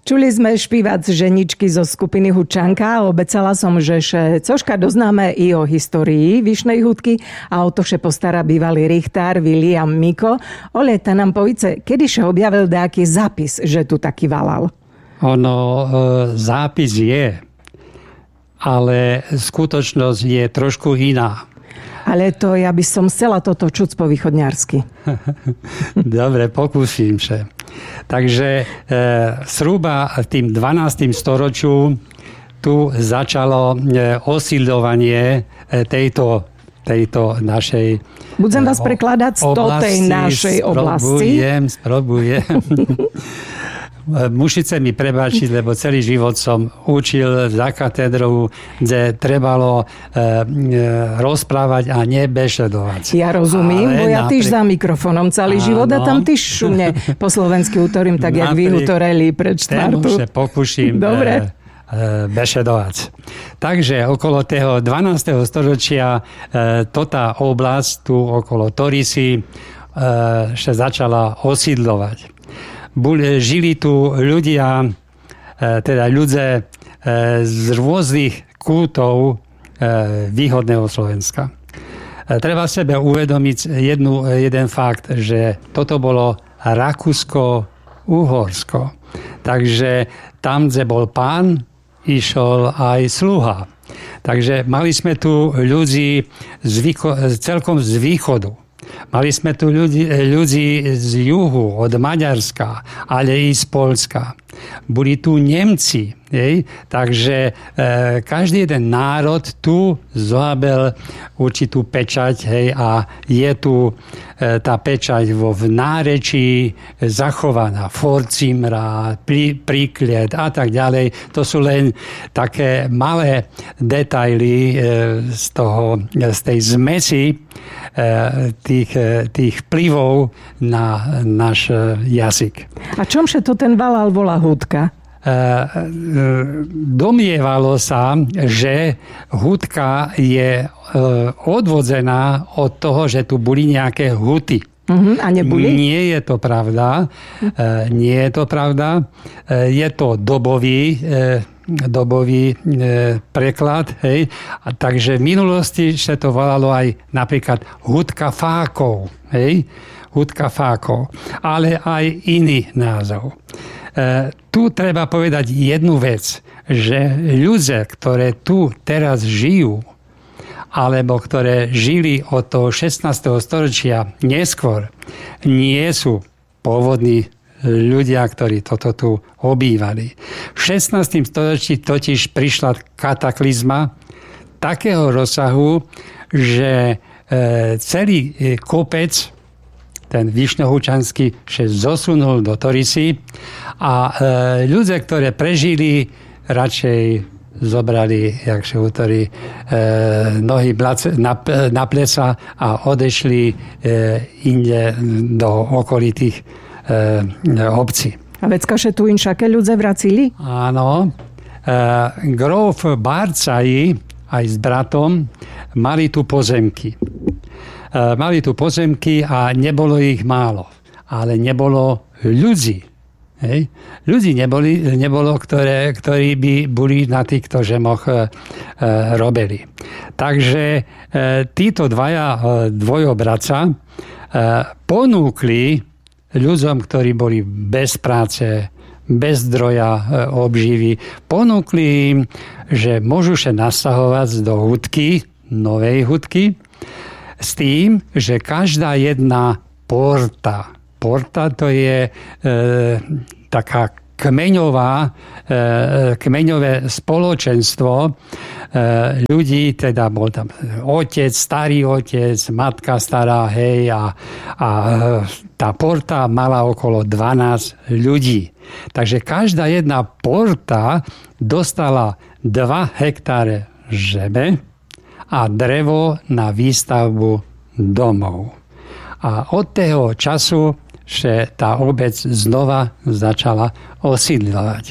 Čuli sme špívať ženičky zo skupiny Hudčanka a obecala som, že cožka doznáme i o histórii vyšnej hudky a o to vše postará bývalý richtár William Miko. Ole, ta nám povíce, kedy sa objavil nejaký zápis, že tu taký valal? Zápis je, ale skutočnosť je trošku iná. Ale to ja by som chcela toto čuť po východňarsky. Dobre, pokúsim sa. Takže zhruba tým 12. storočiu tu začalo osídľovanie tejto našej Budem vás prekladať z tej našej oblasti. Sprobujem. Musíte mi prebáčiť, lebo celý život som učil za katedrou, kde trebalo rozprávať a nebešedovať. Ja rozumím, bo ja tiež za mikrofónom celý život a tam tiež šumne po slovensky utorím, tak jak vy utoreli pred štvartu. Tému sa pokúšim bešedovať. Takže okolo toho 12. storočia tá oblasť tu okolo Torisy sa začala osídľovať. Žili tu ľudia z rôznych kútov východného Slovenska. Treba sebe uvedomiť jeden fakt, že toto bolo Rakúsko-Uhorsko. Takže tam, kde bol pán, išiel aj sluha. Takže mali sme tu ľudí celkom z východu. Mali sme tu ľudí z juhu, od Maďarska, ale i z Poľska. Boli tu Nemci. Takže každý jeden národ tu zohabil určitú pečať a je tu tá pečať v nárečí zachovaná. Forcimra, príkliet a tak ďalej. To sú len také malé detaily z tej zmesi tých vplyvov na náš jazyk. A čomže to ten valal volá hudka? Domievalo sa, že hudka je odvodzená od toho, že tu boli nejaké huty. A neboli? Nie je to pravda. Nie je to pravda. Je to dobový preklad. Hej. A takže v minulosti sa to volalo aj napríklad hudka fákov. Hej. Hudka fákov. Ale aj iný názov. Tu treba povedať jednu vec, že ľudia, ktoré tu teraz žijú, alebo ktoré žili od toho 16. storočia neskôr, nie sú pôvodní ľudia, ktorí toto tu obývali. V 16. storočí totiž prišla kataklizma takého rozsahu, že celý kopec, ten Vyšnohúčanský, sa zosunul do Torisy a ľudia, ktoré prežili, radšej zobrali, jak sa utorí, nohy na pleca a odešli inde do okolitých obcí. A vecka, že tu inšaké ľudia vracili? Áno. Gróf Bárcaji aj s bratom mali tu pozemky. A nebolo ich málo. Ale nebolo ľudí. Hej. Ľudí nebolo, ktorí by boli na týchto žemoch robili. Takže títo dvojobratca ponúkli ľuďom, ktorí boli bez práce, bez zdroja obživy, ponúkli im, že môžu sa nasahovať do hudky, novej hudky, s tým, že každá jedna porta to je taká kmeňové spoločenstvo ľudí, teda bol tam otec, starý otec, matka stará, hej, a tá porta mala okolo 12 ľudí. Takže každá jedna porta dostala 2 hektáre žebe a drevo na výstavbu domov. A od toho času sa tá obec znova začala osídľovať.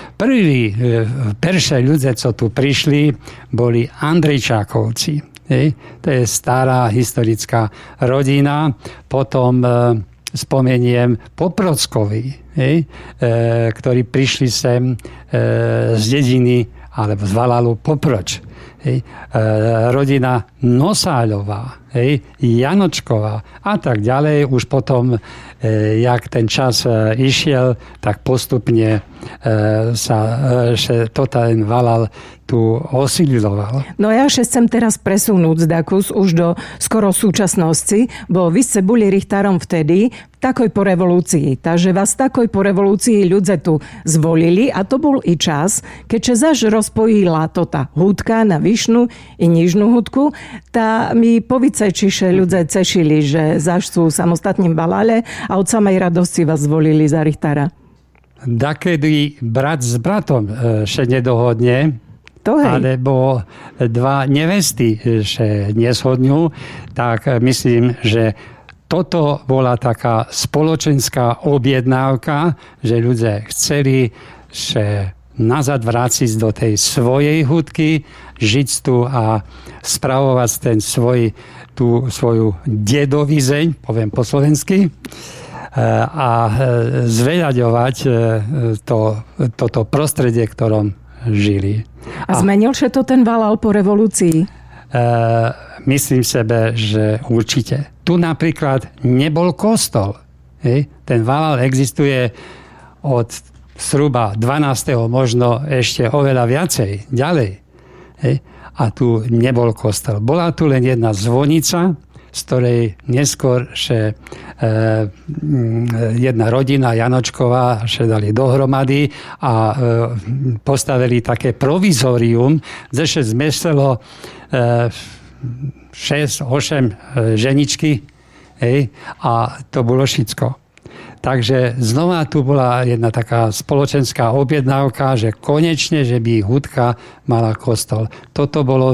Prvé ľudia, co tu prišli, boli Andrejčákovci. To je stará historická rodina. Potom spomeniem Poprockovi. ktorí prišli sem z dediny alebo z Valalu poproč. Rodina Nosáľová, Janočková a tak ďalej. Už potom, jak ten čas išiel, tak postupne sa ten Valal tu osídloval. No ja sa chcem teraz presunúť, Zdakus, už do skoro súčasnosti, bo vy ste boli richtárom vtedy, takoj po revolúcii. Takže vás takoj po revolúcii ľudia tu zvolili a to bol i čas, keďže zaž rozpojila to tá hudka na vyššiu i nižnú hudku, tá mi povice, čiže ľudia cešili, že zaž sú samostatným Valale a od samej radosti vás zvolili za richtára. Dakedy brat s bratom še nedohodne, alebo dva nevesty še neshodňujú, tak myslím, že toto bola taká spoločenská objednávka, že ľudia chceli še nazad vrátiť do tej svojej hudky, žiť tu a spravovať tú svoju dedovizeň, poviem po slovensky, a zveľaďovať toto prostredie, v ktorom žili. A zmenil sa to ten Valal po revolúcii? Myslím sebe, že určite. Tu napríklad nebol kostol. Ten Valal existuje od zhruba 12. možno ešte oveľa viacej, ďalej. A tu nebol kostol. Bola tu len jedna zvonica, z ktorej neskôr jedna rodina Janočková dali dohromady a postavili také provizorium, kde sa zmestilo 6-8 ženičky, a to bolo všetko. Takže znova tu bola jedna taká spoločenská objednávka, že konečne, že by hudka mala kostol. Toto bolo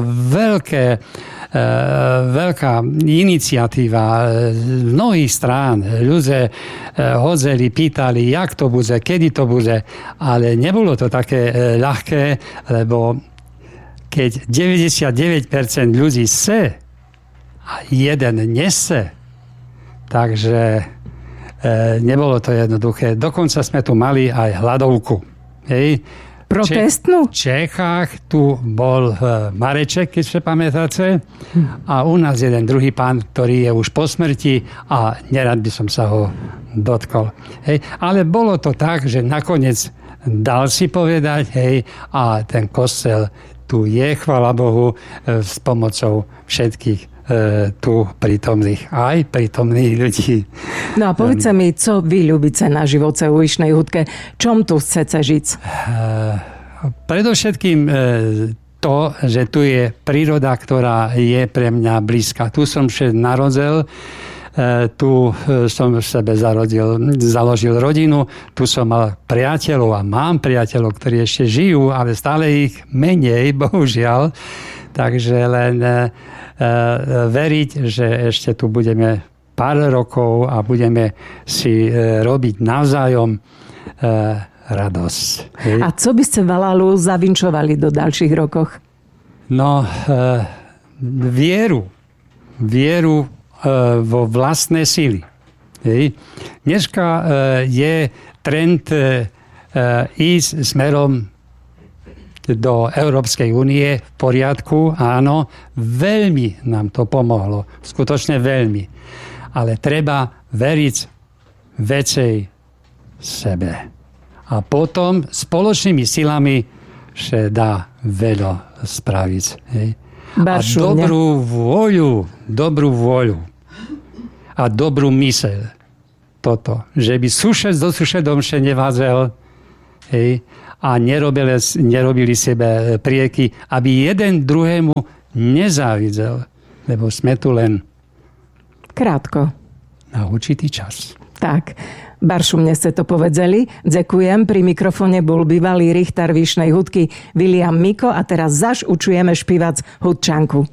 veľká iniciatíva z mnohých strán. Ľudia hodzeli, pýtali, jak to bude, kedy to bude, ale nebolo to také ľahké, lebo keď 99% ľudí chce a jeden nese, takže nebolo to jednoduché. Dokonca sme tu mali aj hladovku. Protestnú? V Čechách tu bol Mareček, keď sa pamätáte, a u nás jeden druhý pán, ktorý je už po smrti a nerad by som sa ho dotkol. Ale bolo to tak, že nakoniec dal si povedať, a ten kostel tu je, chvála Bohu, s pomocou všetkých tu prítomných, aj prítomných ľudí. No a povedz mi, co vy ľubíte na živote u vyšnej hudke? Čom tu chcete žiť? Predovšetkým to, že tu je príroda, ktorá je pre mňa blízka. Tu som sa narodil, tu som v sebe založil rodinu, tu som mal priateľov a mám priateľov, ktorí ešte žijú, ale stále ich menej, bohužiaľ. Takže len veriť, že ešte tu budeme pár rokov a budeme si robiť navzájom radosť. A co by ste Valalu zavinčovali do ďalších rokoch? No, vieru vo vlastné sily. Dneska je trend ísť smerom do Európskej únie v poriadku, áno, veľmi nám to pomohlo, skutočne veľmi. Ale treba veriť väčšej sebe. A potom spoločnými silami sa dá veľa spraviť. A dobrú vôľu a dobrú myseľ. Toto, že by sused so susedom sa nevázel, a nerobili sebe prieky, aby jeden druhému nezávidel, lebo sme tu len krátko. Na určitý čas. Tak, Baršu, mne ste to povedzeli. Ďakujem. Pri mikrofóne bol bývalý richtár vyšnej hudky William Miko a teraz zaš učujeme špívať hudčanku.